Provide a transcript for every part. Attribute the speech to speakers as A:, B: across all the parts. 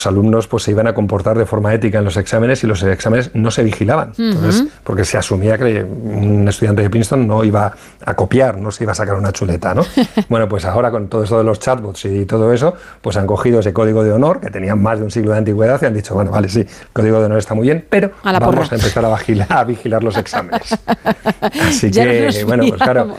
A: alumnos pues se iban a comportar de forma ética en los exámenes y los exámenes no se vigilaban. Entonces, porque se asumía que un estudiante de Princeton no iba a copiar, no se iba a sacar una chuleta, ¿no? Bueno, pues ahora con todo esto de los chatbots y todo eso, pues han cogido ese código de honor, que tenían más de un siglo de antigüedad, y han dicho, bueno, vale, sí, el código de honor está muy bien, pero vamos a empezar a vigilar los exámenes. Así que, bueno, pues claro...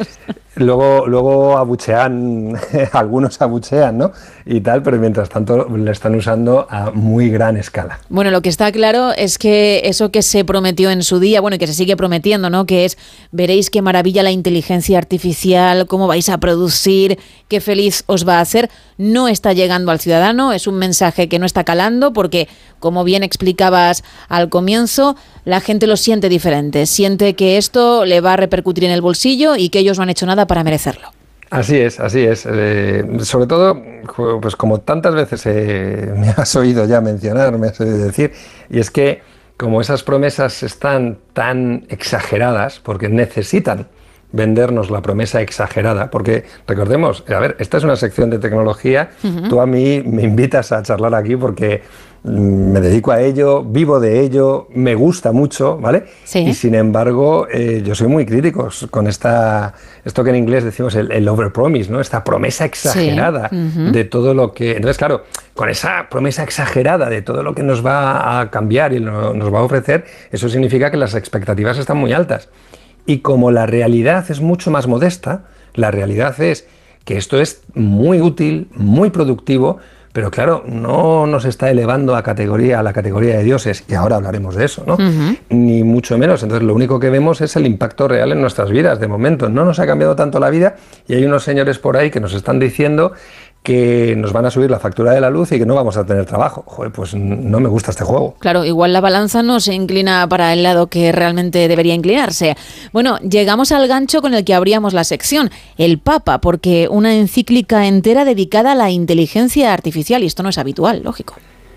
A: Luego abuchean, algunos abuchean, ¿no? Y tal, pero mientras tanto le están usando a muy gran escala.
B: Bueno, lo que está claro es que eso que se prometió en su día, bueno, y que se sigue prometiendo, ¿no? Que es, veréis qué maravilla la inteligencia artificial, cómo vais a producir, qué feliz os va a hacer, no está llegando al ciudadano, es un mensaje que no está calando porque, como bien explicabas al comienzo, la gente lo siente diferente, siente que esto le va a repercutir en el bolsillo y que ellos no han hecho nada para merecerlo.
A: Así es, así es. Sobre todo, pues como tantas veces me has oído ya mencionar, me has oído decir, y es que como esas promesas están tan exageradas, porque necesitan vendernos la promesa exagerada, porque recordemos, a ver, esta es una sección de tecnología, tú a mí me invitas a charlar aquí porque me dedico a ello, vivo de ello, me gusta mucho, ¿vale?
B: Sí.
A: Y sin embargo, yo soy muy crítico con esto que en inglés decimos el overpromise, ¿no? Esta promesa exagerada de todo lo que... Entonces, claro, con esa promesa exagerada de todo lo que nos va a cambiar y nos va a ofrecer, eso significa que las expectativas están muy altas. Y como la realidad es mucho más modesta, la realidad es que esto es muy útil, muy productivo, pero claro, no nos está elevando a la categoría de dioses, y ahora hablaremos de eso, ¿no? Ni mucho menos. Entonces lo único que vemos es el impacto real en nuestras vidas. De momento no nos ha cambiado tanto la vida, y hay unos señores por ahí que nos están diciendo que nos van a subir la factura de la luz y que no vamos a tener trabajo. Joder, pues no me gusta este juego.
B: Claro, igual la balanza no se inclina para el lado que realmente debería inclinarse. Bueno, llegamos al gancho con el que abríamos la sección, el Papa, porque una encíclica entera dedicada a la inteligencia artificial, y esto no es habitual, lógico.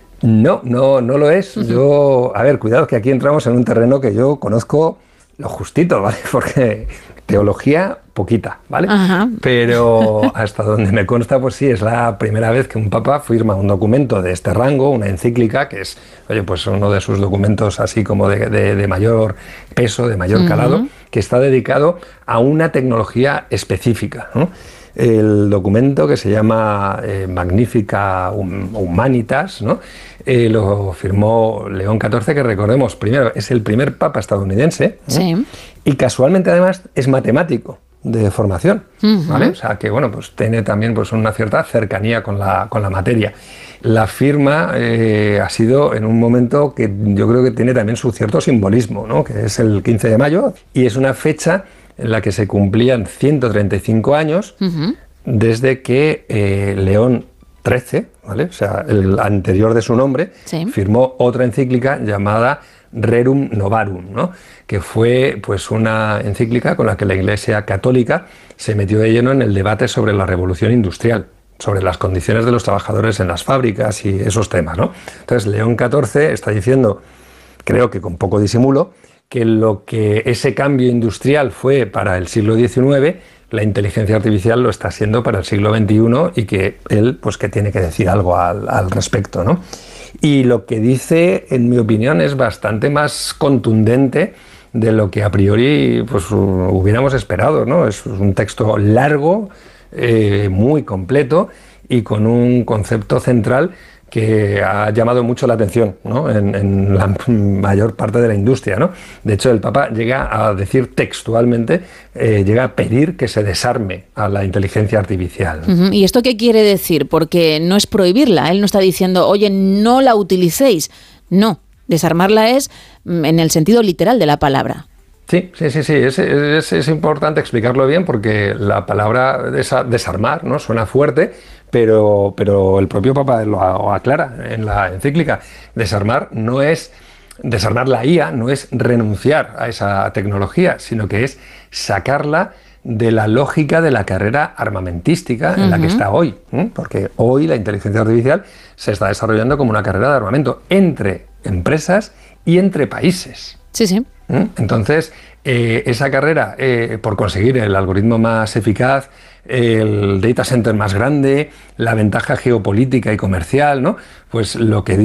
A: No lo es. Yo, a ver, cuidado, que aquí entramos en un terreno que yo conozco lo justito, ¿vale? Porque teología, poquita, ¿vale?
B: Ajá.
A: Pero hasta donde me consta, pues sí, es la primera vez que un papa firma un documento de este rango, una encíclica, que es, oye, pues uno de sus documentos así como de mayor peso, de mayor calado, que está dedicado a una tecnología específica, ¿no? El documento, que se llama Magnificat Humanitas, ¿no? Lo firmó León XIV, que recordemos, primero, es el primer papa estadounidense, ¿no?
B: Sí.
A: Y casualmente además es matemático de formación, ¿vale? O sea que, bueno, pues tiene también pues una cierta cercanía con la materia. La firma ha sido en un momento que yo creo que tiene también su cierto simbolismo, ¿no? Que es el 15 de mayo, y es una fecha en la que se cumplían 135 años desde que León XIII, ¿vale? O sea, el anterior de su nombre, firmó otra encíclica llamada Rerum Novarum, ¿no? Que fue pues una encíclica con la que la Iglesia Católica se metió de lleno en el debate sobre la revolución industrial, sobre las condiciones de los trabajadores en las fábricas y esos temas, ¿no? Entonces León XIV está diciendo, creo que con poco disimulo, que lo que ese cambio industrial fue para el siglo XIX, la inteligencia artificial lo está siendo para el siglo XXI, y que él, pues que tiene que decir algo al respecto, ¿no? Y lo que dice, en mi opinión, es bastante más contundente de lo que a priori pues hubiéramos esperado, ¿no? Es un texto largo, muy completo y con un concepto central que ha llamado mucho la atención, ¿no? en la mayor parte de la industria, ¿no? De hecho, el Papa llega a decir textualmente, llega a pedir que se desarme a la inteligencia artificial, ¿no?
B: ¿Y esto qué quiere decir? Porque no es prohibirla, él no está diciendo, oye, no la utilicéis. No, desarmarla es en el sentido literal de la palabra.
A: Sí, es importante explicarlo bien, porque la palabra desarmar, ¿no? Suena fuerte, pero el propio Papa lo aclara en la encíclica. Desarmar la IA no es renunciar a esa tecnología, sino que es sacarla de la lógica de la carrera armamentística en la que está hoy, ¿eh? Porque hoy la inteligencia artificial se está desarrollando como una carrera de armamento entre empresas y entre países.
B: Sí.
A: Entonces, esa carrera por conseguir el algoritmo más eficaz, el data center más grande, la ventaja geopolítica y comercial, ¿no? Pues lo que